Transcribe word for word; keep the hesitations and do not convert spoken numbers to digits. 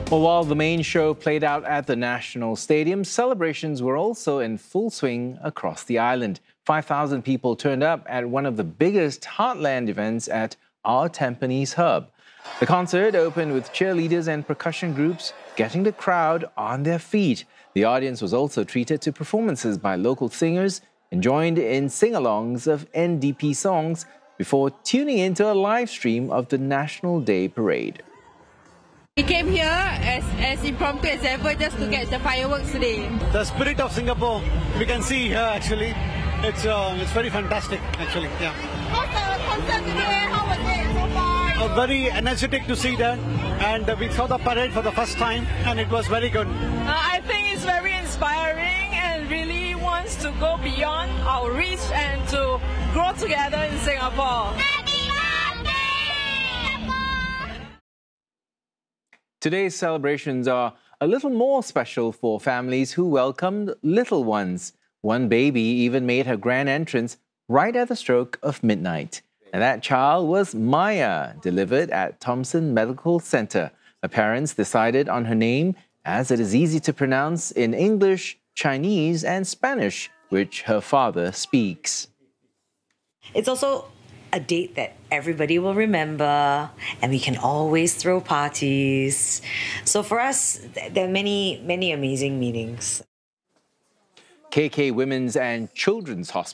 Well, while the main show played out at the National Stadium, celebrations were also in full swing across the island. five thousand people turned up at one of the biggest Heartland events at our Tampines hub. The concert opened with cheerleaders and percussion groups getting the crowd on their feet. The audience was also treated to performances by local singers and joined in sing-alongs of N D P songs before tuning into a live stream of the National Day Parade. We came here as, as impromptu as ever just to get the fireworks today. The spirit of Singapore, we can see here actually. It's uh, it's very fantastic actually, yeah. How's the concert today? How was it so far? Uh, very energetic to see that, and uh, we saw the parade for the first time and it was very good. Uh, I think it's very inspiring and really wants to go beyond our reach and to grow together in Singapore. Today's celebrations are a little more special for families who welcomed little ones. One baby even made her grand entrance right at the stroke of midnight. And that child was Maya, delivered at Thomson Medical Center. Her parents decided on her name as it is easy to pronounce in English, Chinese, and Spanish, which her father speaks. It's also a date that everybody will remember, and we can always throw parties. So for us, there are many, many amazing meanings. K K Women's and Children's Hospital